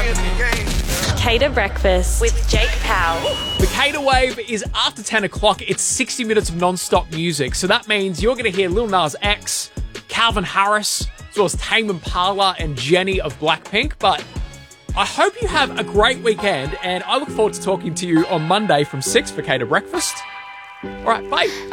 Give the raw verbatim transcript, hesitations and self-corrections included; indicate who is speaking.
Speaker 1: Cater Breakfast with Jake Powell.
Speaker 2: The Cater Wave is after ten o'clock. It's sixty minutes of non-stop music. So that means you're going to hear Lil Nas X, Calvin Harris, as well as Tame Impala and Jenny of Blackpink. But I hope you have a great weekend, and I look forward to talking to you on Monday from six for Cater Breakfast. All right, bye.